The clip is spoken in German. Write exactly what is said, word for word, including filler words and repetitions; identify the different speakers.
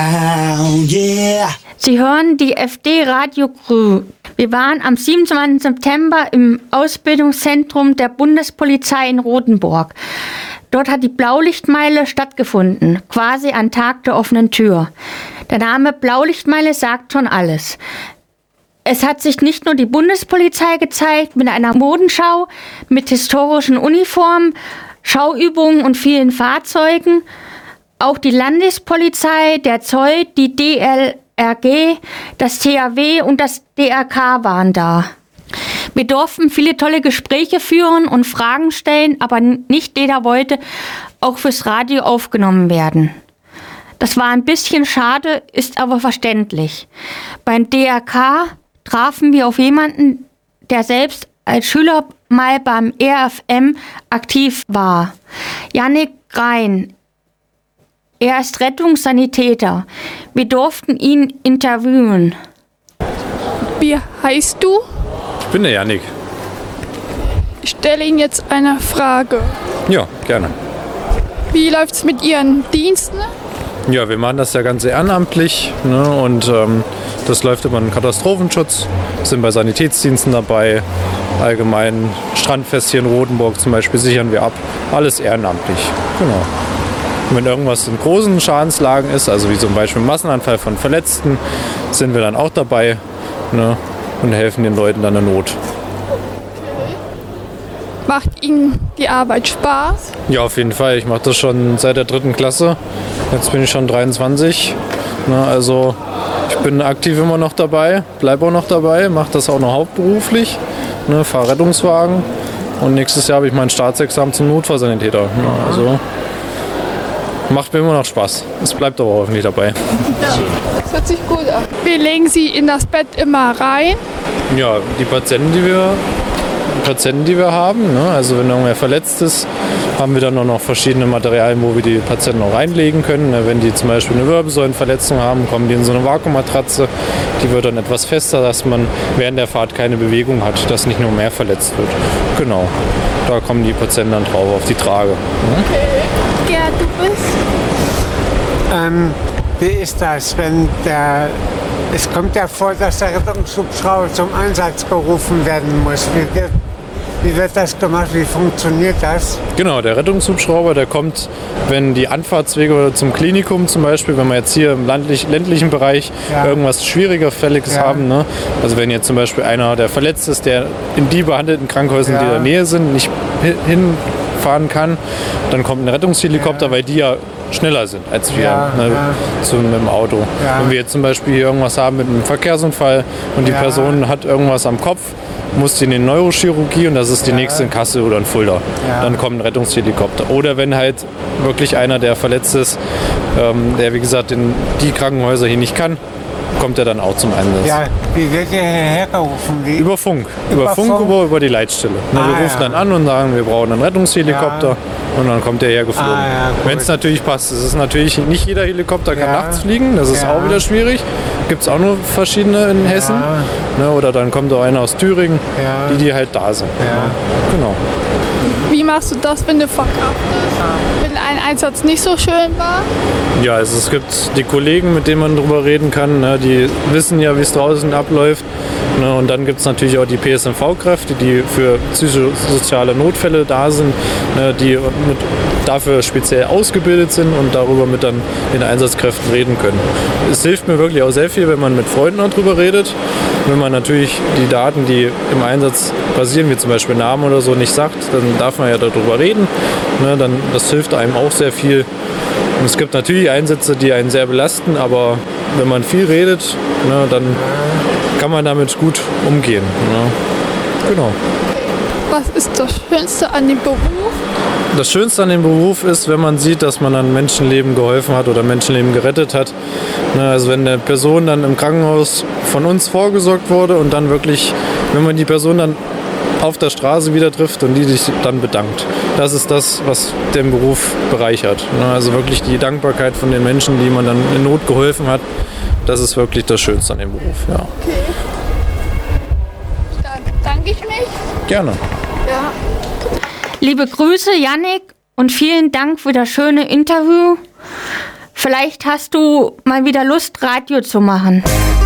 Speaker 1: Oh yeah.
Speaker 2: Sie hören die F D Radio Crew. Wir waren am siebenundzwanzigsten September im Ausbildungszentrum der Bundespolizei in Rotenburg. Dort hat die Blaulichtmeile stattgefunden, quasi ein Tag der offenen Tür. Der Name Blaulichtmeile sagt schon alles. Es hat sich nicht nur die Bundespolizei gezeigt mit einer Modenschau, mit historischen Uniformen, Schauübungen und vielen Fahrzeugen. Auch die Landespolizei, der Zoll, die D L R G, das T H W und das D R K waren da. Wir durften viele tolle Gespräche führen und Fragen stellen, aber nicht jeder wollte auch fürs Radio aufgenommen werden. Das war ein bisschen schade, ist aber verständlich. Beim D R K trafen wir auf jemanden, der selbst als Schüler mal beim E R F M aktiv war. Jannik Grein. Er ist Rettungssanitäter. Wir durften ihn interviewen.
Speaker 3: Wie heißt du?
Speaker 4: Ich bin der Jannik.
Speaker 3: Ich stelle Ihnen jetzt eine Frage.
Speaker 4: Ja, gerne.
Speaker 3: Wie läuft es mit Ihren Diensten?
Speaker 4: Ja, wir machen das ja ganz ehrenamtlich, ne, und ähm, das läuft über den Katastrophenschutz, sind bei Sanitätsdiensten dabei, allgemein Strandfest hier in Rotenburg zum Beispiel sichern wir ab, alles ehrenamtlich, genau. Und wenn irgendwas in großen Schadenslagen ist, also wie zum Beispiel ein Massenanfall von Verletzten, sind wir dann auch dabei, ne, und helfen den Leuten dann in Not.
Speaker 3: Macht Ihnen die Arbeit Spaß?
Speaker 4: Ja, auf jeden Fall. Ich mache das schon seit der dritten Klasse. Jetzt bin ich schon dreiundzwanzig. Ne, also ich bin aktiv immer noch dabei, bleibe auch noch dabei, mache das auch noch hauptberuflich, ne, fahre Rettungswagen. Und nächstes Jahr habe ich mein Staatsexamen zum Notfallsanitäter. Ne, also macht mir immer noch Spaß. Es bleibt aber hoffentlich dabei.
Speaker 3: Ja, das hört sich gut an. Wir legen Sie in das Bett immer rein.
Speaker 4: Ja, die Patienten, die wir Patienten, die wir haben. Ne? Also wenn irgendwer verletzt ist, haben wir dann auch noch verschiedene Materialien, wo wir die Patienten auch reinlegen können. Wenn die zum Beispiel eine Wirbelsäulenverletzung haben, kommen die in so eine Vakuummatratze. Die wird dann etwas fester, dass man während der Fahrt keine Bewegung hat, dass nicht nur mehr verletzt wird. Genau, da kommen die Patienten dann drauf auf die Trage. Ne?
Speaker 3: Okay. Ja, du bist?
Speaker 5: Ähm, wie ist das, wenn der... Es kommt ja vor, dass der Rettungshubschrauber zum Einsatz gerufen werden muss. Wie wird, wie wird das gemacht? Wie funktioniert das?
Speaker 4: Genau, der Rettungshubschrauber, der kommt, wenn die Anfahrtswege zum Klinikum zum Beispiel, wenn wir jetzt hier im landlich, ländlichen Bereich ja. irgendwas Schwierigerfälliges ja. haben, ne? Also wenn jetzt zum Beispiel einer, der verletzt ist, der in die behandelten Krankenhäusern, ja. die in der Nähe sind, nicht hinfahren kann, dann kommt ein Rettungshelikopter, ja. weil die ja schneller sind als wir ja, ne, ja. Zu, mit dem Auto. Ja. Wenn wir jetzt zum Beispiel hier irgendwas haben mit einem Verkehrsunfall und die ja. Person hat irgendwas am Kopf, muss die in die Neurochirurgie und das ist die ja. nächste in Kassel oder in Fulda. Ja. Dann kommt ein Rettungshelikopter. Oder wenn halt wirklich einer, der verletzt ist, ähm, der wie gesagt in die Krankenhäuser hier nicht kann, kommt er dann auch zum Einsatz.
Speaker 5: Ja, wie wird ihr hierher gerufen? Wie?
Speaker 4: Über Funk. Über,
Speaker 5: über
Speaker 4: Funk,
Speaker 5: Funk?
Speaker 4: Über, über die Leitstelle. Ah, wir rufen ja. dann an und sagen, wir brauchen einen Rettungshelikopter ja. und dann kommt der hergeflogen. Ah, ja, wenn es natürlich passt. Es ist natürlich nicht jeder Helikopter kann ja. nachts fliegen, das ist ja. auch wieder schwierig. Gibt es auch nur verschiedene in Hessen. Ja. Ne, oder dann kommt auch einer aus Thüringen, ja. die, die halt da sind.
Speaker 5: Ja.
Speaker 4: Genau.
Speaker 3: Wie machst du das, wenn du verkraftest? Wenn ein Einsatz nicht so schön war?
Speaker 4: Ja, also es gibt die Kollegen, mit denen man drüber reden kann, ne, die wissen ja, wie es draußen abläuft. Ne, und dann gibt es natürlich auch die P S M V-Kräfte, die für psychosoziale Notfälle da sind, ne, die mit, dafür speziell ausgebildet sind und darüber mit dann den Einsatzkräften reden können. Es hilft mir wirklich auch sehr viel, wenn man mit Freunden darüber redet. Wenn man natürlich die Daten, die im Einsatz basieren, wie zum Beispiel Namen oder so, nicht sagt, dann darf man ja darüber reden. Ne, dann, das hilft einem auch sehr viel. Und es gibt natürlich Einsätze, die einen sehr belasten, aber wenn man viel redet, ne, dann kann man damit gut umgehen. Ne. Genau.
Speaker 3: Was ist das Schönste an dem Beruf?
Speaker 4: Das Schönste an dem Beruf ist, wenn man sieht, dass man an Menschenleben geholfen hat oder Menschenleben gerettet hat. Also wenn eine Person dann im Krankenhaus von uns vorgesorgt wurde und dann wirklich, wenn man die Person dann auf der Straße wieder trifft und die sich dann bedankt. Das ist das, was den Beruf bereichert. Also wirklich die Dankbarkeit von den Menschen, die man dann in Not geholfen hat, das ist wirklich das Schönste an dem Beruf. Ja.
Speaker 3: Okay. Dann bedanke ich mich.
Speaker 4: Gerne.
Speaker 3: Ja.
Speaker 2: Liebe Grüße, Jannik, und vielen Dank für das schöne Interview. Vielleicht hast du mal wieder Lust, Radio zu machen.